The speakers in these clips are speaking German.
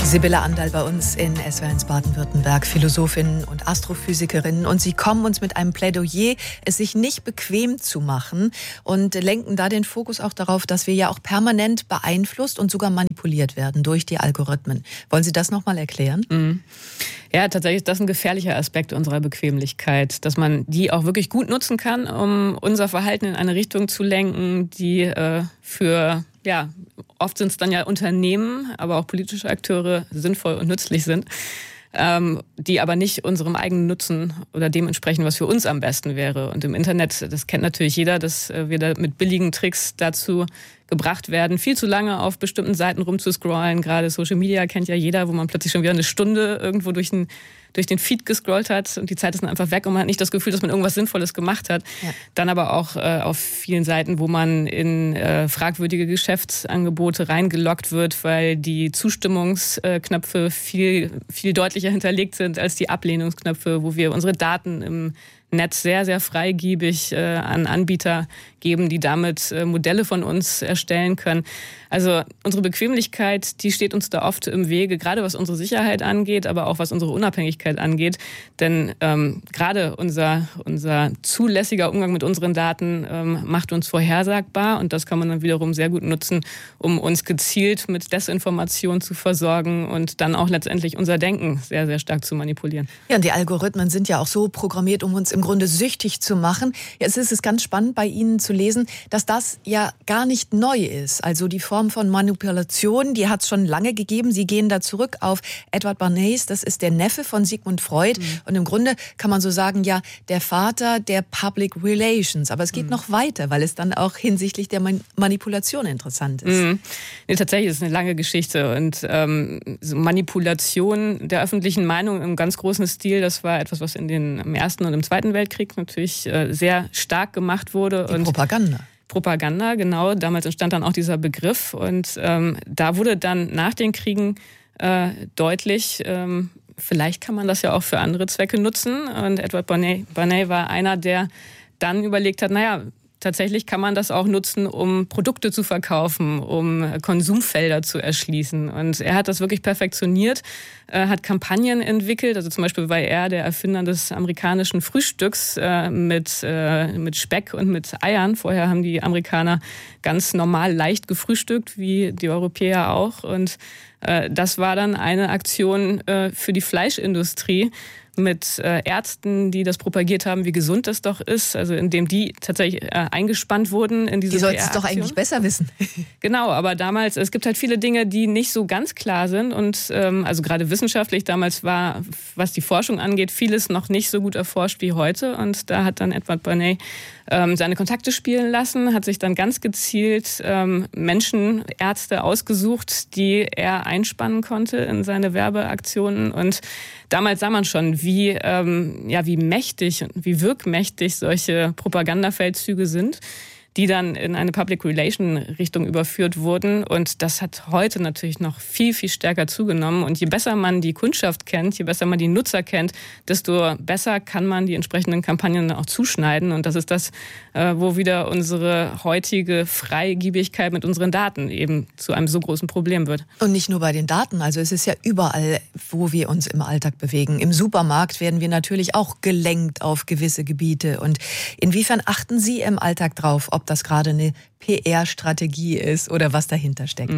Sibylle Anderl bei uns in SWR1 Baden-Württemberg, Philosophin und Astrophysikerin. Und Sie kommen uns mit einem Plädoyer, es sich nicht bequem zu machen und lenken da den Fokus auch darauf, dass wir ja auch permanent beeinflusst und sogar manipuliert werden durch die Algorithmen. Wollen Sie das nochmal erklären? Ja, tatsächlich ist das ein gefährlicher Aspekt unserer Bequemlichkeit, dass man die auch wirklich gut nutzen kann, um unser Verhalten in eine Richtung zu lenken, die oft sind es dann ja Unternehmen, aber auch politische Akteure sinnvoll und nützlich sind, die aber nicht unserem eigenen Nutzen oder dem entsprechen, was für uns am besten wäre. Und im Internet, das kennt natürlich jeder, dass wir da mit billigen Tricks dazu gebracht werden, viel zu lange auf bestimmten Seiten rumzuscrollen. Gerade Social Media kennt ja jeder, wo man plötzlich schon wieder eine Stunde irgendwo durch den Feed gescrollt hat und die Zeit ist dann einfach weg und man hat nicht das Gefühl, dass man irgendwas Sinnvolles gemacht hat. Ja. Dann aber auch auf vielen Seiten, wo man in fragwürdige Geschäftsangebote reingelockt wird, weil die Zustimmungsknöpfe viel, viel deutlicher hinterlegt sind als die Ablehnungsknöpfe, wo wir unsere Daten im Netz sehr, sehr freigebig an Anbieter geben, die damit Modelle von uns erstellen können. Also unsere Bequemlichkeit, die steht uns da oft im Wege, gerade was unsere Sicherheit angeht, aber auch was unsere Unabhängigkeit angeht. Denn gerade unser zulässiger Umgang mit unseren Daten macht uns vorhersagbar und das kann man dann wiederum sehr gut nutzen, um uns gezielt mit Desinformation zu versorgen und dann auch letztendlich unser Denken sehr, sehr stark zu manipulieren. Ja, und die Algorithmen sind ja auch so programmiert, um uns im Grunde süchtig zu machen. Jetzt ist es ganz spannend bei Ihnen zu lesen, dass das ja gar nicht neu ist. Also die Form von Manipulation, die hat es schon lange gegeben. Sie gehen da zurück auf Edward Bernays, das ist der Neffe von Sigmund Freud. Und im Grunde kann man so sagen, ja, der Vater der Public Relations. Aber es geht noch weiter, weil es dann auch hinsichtlich der Manipulation interessant ist. Nee, tatsächlich ist es eine lange Geschichte. Und Manipulation der öffentlichen Meinung im ganz großen Stil, das war etwas, was im Ersten und im Zweiten Weltkrieg natürlich sehr stark gemacht wurde. Die Propaganda, genau. Damals entstand dann auch dieser Begriff. Und da wurde dann nach den Kriegen deutlich, vielleicht kann man das ja auch für andere Zwecke nutzen. Und Edward Bernays war einer, der dann überlegt hat, tatsächlich kann man das auch nutzen, um Produkte zu verkaufen, um Konsumfelder zu erschließen. Und er hat das wirklich perfektioniert, hat Kampagnen entwickelt. Also zum Beispiel war er der Erfinder des amerikanischen Frühstücks mit Speck und mit Eiern. Vorher haben die Amerikaner ganz normal leicht gefrühstückt, wie die Europäer auch. Und das war dann eine Aktion für die Fleischindustrie, mit Ärzten, die das propagiert haben, wie gesund das doch ist, also indem die tatsächlich eingespannt wurden in diese PR-Aktion. Die sollten es doch eigentlich besser wissen. Genau, aber damals, es gibt halt viele Dinge, die nicht so ganz klar sind und also gerade wissenschaftlich, damals war, was die Forschung angeht, vieles noch nicht so gut erforscht wie heute und da hat dann Edward Bernays seine Kontakte spielen lassen, hat sich dann ganz gezielt Menschen, Ärzte ausgesucht, die er einspannen konnte in seine Werbeaktionen und damals sah man schon, wie mächtig und wie wirkmächtig solche Propagandafeldzüge sind, die dann in eine Public Relation Richtung überführt wurden. Und das hat heute natürlich noch viel, viel stärker zugenommen. Und je besser man die Kundschaft kennt, je besser man die Nutzer kennt, desto besser kann man die entsprechenden Kampagnen dann auch zuschneiden. Und das ist das, wo wieder unsere heutige Freigiebigkeit mit unseren Daten eben zu einem so großen Problem wird. Und nicht nur bei den Daten. Also es ist ja überall, wo wir uns im Alltag bewegen. Im Supermarkt werden wir natürlich auch gelenkt auf gewisse Gebiete. Und inwiefern achten Sie im Alltag drauf, ob das gerade eine PR-Strategie ist oder was dahinter steckt?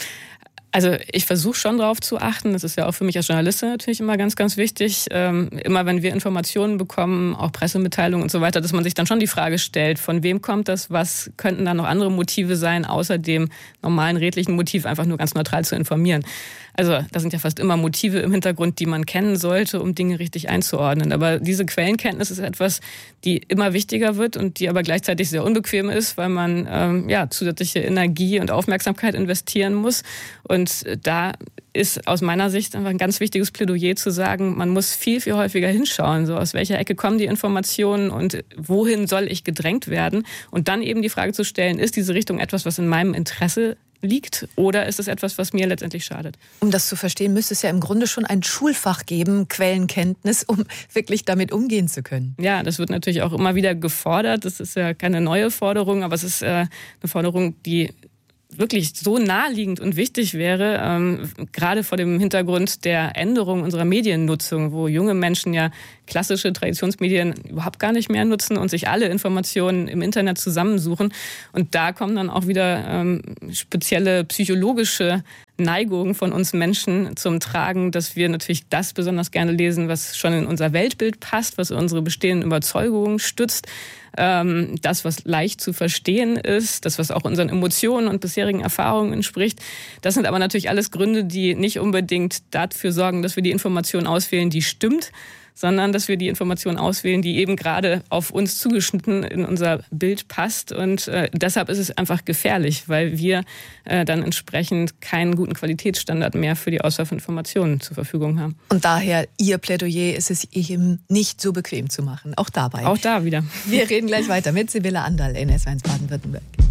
Also ich versuche schon darauf zu achten, das ist ja auch für mich als Journalistin natürlich immer ganz, ganz wichtig, immer wenn wir Informationen bekommen, auch Pressemitteilungen und so weiter, dass man sich dann schon die Frage stellt, von wem kommt das, was könnten da noch andere Motive sein, außer dem normalen redlichen Motiv, einfach nur ganz neutral zu informieren. Also da sind ja fast immer Motive im Hintergrund, die man kennen sollte, um Dinge richtig einzuordnen. Aber diese Quellenkenntnis ist etwas, die immer wichtiger wird und die aber gleichzeitig sehr unbequem ist, weil man zusätzliche Energie und Aufmerksamkeit investieren muss. Und da ist aus meiner Sicht einfach ein ganz wichtiges Plädoyer zu sagen, man muss viel, viel häufiger hinschauen. So aus welcher Ecke kommen die Informationen und wohin soll ich gedrängt werden? Und dann eben die Frage zu stellen, ist diese Richtung etwas, was in meinem Interesse liegt oder ist es etwas, was mir letztendlich schadet? Um das zu verstehen, müsste es ja im Grunde schon ein Schulfach geben, Quellenkenntnis, um wirklich damit umgehen zu können. Ja, das wird natürlich auch immer wieder gefordert. Das ist ja keine neue Forderung, aber es ist eine Forderung, die wirklich so naheliegend und wichtig wäre, gerade vor dem Hintergrund der Änderung unserer Mediennutzung, wo junge Menschen ja klassische Traditionsmedien überhaupt gar nicht mehr nutzen und sich alle Informationen im Internet zusammensuchen. Und da kommen dann auch wieder spezielle psychologische Neigungen von uns Menschen zum Tragen, dass wir natürlich das besonders gerne lesen, was schon in unser Weltbild passt, was unsere bestehenden Überzeugungen stützt, das, was leicht zu verstehen ist, das, was auch unseren Emotionen und bisherigen Erfahrungen entspricht. Das sind aber natürlich alles Gründe, die nicht unbedingt dafür sorgen, dass wir die Information auswählen, die stimmt, sondern dass wir die Information auswählen, die eben gerade auf uns zugeschnitten in unser Bild passt. Und deshalb ist es einfach gefährlich, weil wir dann entsprechend keinen guten Qualitätsstandard mehr für die Auswahl von Informationen zur Verfügung haben. Und daher Ihr Plädoyer ist es eben nicht so bequem zu machen, auch dabei. Auch da wieder. Wir reden gleich weiter mit Sibylle Anderl in SW1 Baden-Württemberg.